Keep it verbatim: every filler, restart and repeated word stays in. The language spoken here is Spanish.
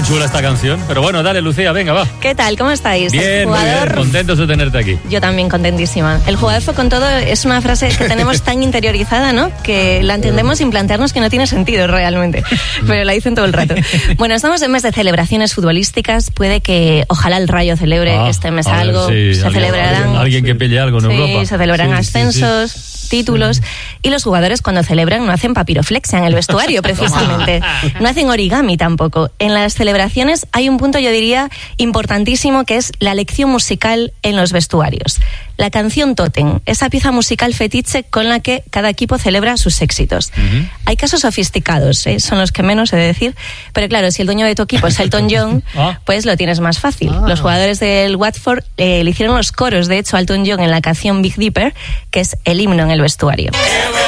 chula esta canción. Pero bueno, dale, Lucía, venga, va. ¿Qué tal? ¿Cómo estáis? Bien, jugador... muy bien, contentos de tenerte aquí. Yo también contentísima. El jugador fue con todo es una frase que tenemos tan interiorizada, ¿no? Que la entendemos sin plantearnos que no tiene sentido realmente. Pero la dicen todo el rato. Bueno, estamos en mes de celebraciones futbolísticas. Puede que, ojalá el Rayo celebre ah, este mes ver, algo. Sí, se alguien, celebrarán... Alguien, alguien que pille algo en sí, Europa. se celebrarán sí, ascensos... Sí, sí. títulos, y los jugadores cuando celebran no hacen papiroflexia en el vestuario, precisamente. No hacen origami tampoco. En las celebraciones hay un punto, yo diría, importantísimo, que es la lección musical en los vestuarios. La canción Tótem, esa pieza musical fetiche con la que cada equipo celebra sus éxitos. Uh-huh. Hay casos sofisticados, ¿eh? Son los que menos he de decir, pero claro, si el dueño de tu equipo es Elton John, ah. pues lo tienes más fácil. Ah. Los jugadores del Watford eh, le hicieron los coros, de hecho, a Elton John en la canción Big Dipper, que es el himno en el vestuario.